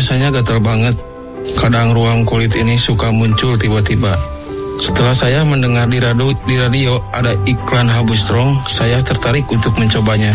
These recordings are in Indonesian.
rasanya gatal banget. Kadang ruang kulit ini suka muncul tiba-tiba. Setelah saya mendengar di radio ada iklan Habu Strong, saya tertarik untuk mencobanya.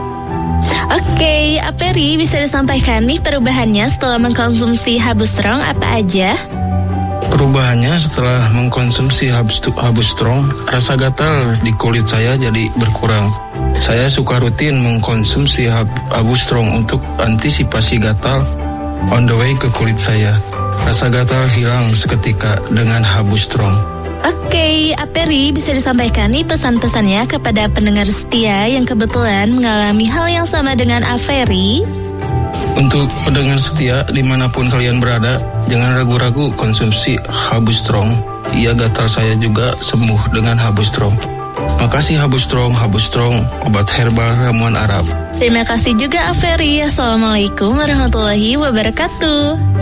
Oke, Aperi, bisa disampaikan nih perubahannya setelah mengkonsumsi Habu Strong apa aja? Perubahannya setelah mengkonsumsi Habu Strong, rasa gatal di kulit saya jadi berkurang. Saya suka rutin mengkonsumsi Habu Strong untuk antisipasi gatal on the way ke kulit saya. Rasa gatal hilang seketika dengan Habu Strong. Oke, Aperi, bisa disampaikan nih pesan-pesannya kepada pendengar setia yang kebetulan mengalami hal yang sama dengan Aperi? Untuk pendengar setia dimanapun kalian berada, jangan ragu-ragu konsumsi Habu Strong. Ia gatal saya juga sembuh dengan Habu Strong. Makasih Habu Strong, obat herbal ramuan Arab. Terima kasih juga Aperi. Assalamualaikum warahmatullahi wabarakatuh.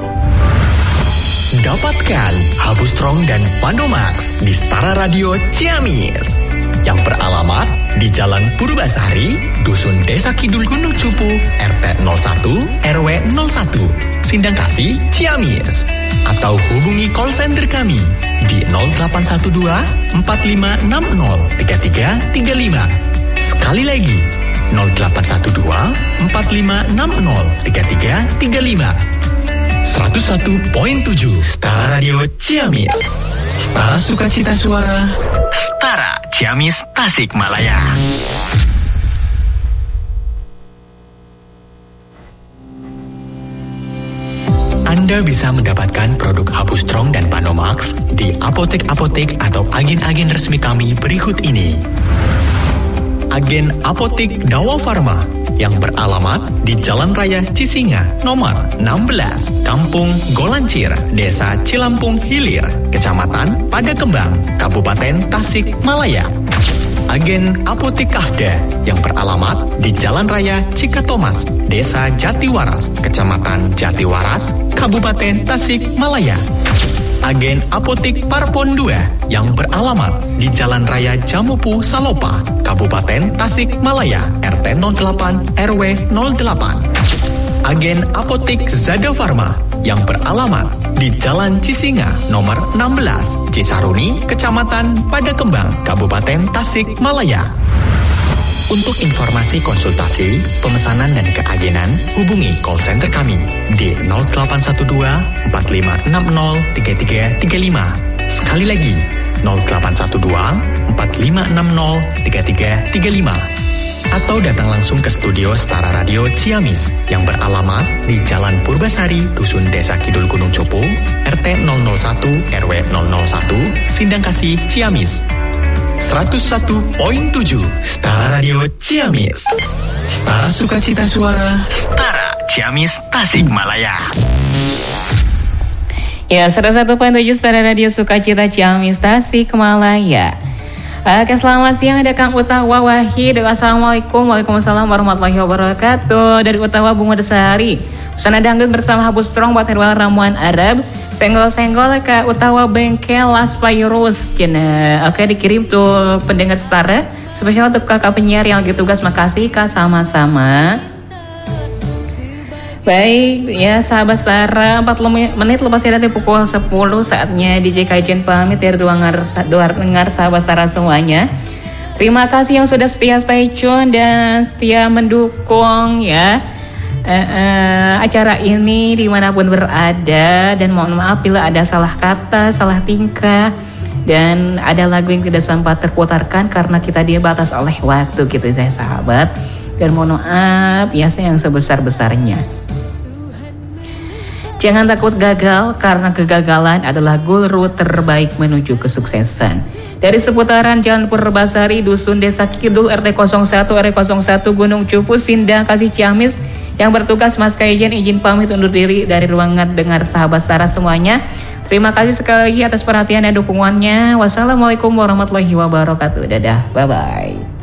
Dapatkan Habu Strong dan Pandomax di Setara Radio Ciamis yang beralamat di Jalan Purbasari, Dusun Desa Kidul Gunung Cupu, RT 01, RW 01, Sindangkasih, Ciamis. Atau hubungi call center kami di 0812 4560 3335. Sekali lagi 0812 4560 3335. 101.7 Setara Radio Ciamis. Setara Sukacita Suara. Setara Ciamis Tasikmalaya. Anda bisa mendapatkan produk Habu Strong dan Pandomax di apotek-apotek atau agen-agen resmi kami berikut ini. Agen Apotek Dawa Farma yang beralamat di Jalan Raya Cisinga, nomor 16, Kampung Golancir, Desa Cilampung Hilir, Kecamatan Padakembang, Kabupaten Tasikmalaya. Agen Apotek Kahda yang beralamat di Jalan Raya Cikatomas, Desa Jatiwaras, Kecamatan Jatiwaras, Kabupaten Tasikmalaya. Agen Apotek Parpon 2 yang beralamat di Jalan Raya Jamupu Salopa, Kabupaten Tasikmalaya, RT 08 RW 08. Agen Apotek Zada Farma yang beralamat di Jalan Cisinga nomor 16, Cisaruni, Kecamatan Padakembang, Kabupaten Tasikmalaya. Untuk informasi konsultasi, pemesanan dan keagenan, hubungi call center kami di 0812 4560 3335. Sekali lagi, 0812 4560 3335. Atau datang langsung ke studio Setara Radio Ciamis yang beralamat di Jalan Purbasari, Dusun Desa Kidul Gunung Cupu, RT 001 RW 001, Sindangkasih, Ciamis. 101.7 Setara Radio Ciamis. Setara Sukacita Suara. Setara Ciamis Tasikmalaya. Ya, 101.7 Setara Radio Sukacita Ciamis Tasikmalaya. Oke, selamat siang, ada Kang Utawa Wahid. Assalamualaikum. Waalaikumsalam warahmatullahi wabarakatuh. Dari Utawa Bunga Desari, Usana dangdut bersama Habu Strong buat herbal ramuan Arab. Senggol-senggol ke Utawa Bengkel Las Payrus. Oke, dikirim tuh pendengar Setara. Spesial untuk kakak penyiar yang lagi tugas. Makasih Kak, sama-sama. Baik, ya sahabat Setara, 40 menit lepas dari pukul 10 saatnya DJ Kaijen pamit dari dua dengar sahabat Setara semuanya. Terima kasih yang sudah setia stay tune dan setia mendukung ya acara ini dimanapun berada. Dan mohon maaf bila ada salah kata, salah tingkah, dan ada lagu yang tidak sempat terputarkan karena kita dibatas oleh waktu gitu saya sahabat. Dan mohon maaf ya yang sebesar-besarnya. Jangan takut gagal, karena kegagalan adalah guru terbaik menuju kesuksesan. Dari seputaran Jalan Purbasari, Dusun Desa Kidul, RT 01 RW 01 Gunung Cupu, Sindangkasih, Ciamis, yang bertugas Mas Kaijen izin pamit undur diri dari ruangan dengar sahabat Setara semuanya. Terima kasih sekali lagi atas perhatian dan dukungannya. Wassalamualaikum warahmatullahi wabarakatuh. Dadah, bye-bye.